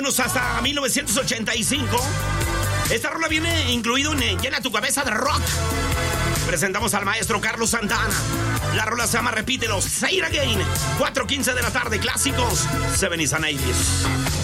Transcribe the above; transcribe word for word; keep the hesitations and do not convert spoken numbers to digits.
Vámonos hasta mil novecientos ochenta y cinco. Esta rola viene incluido en Llena tu cabeza de rock. Presentamos al maestro Carlos Santana. La rola se llama Repítelo, Say It Again. cuatro quince de la tarde, clásicos, seventies and eighties.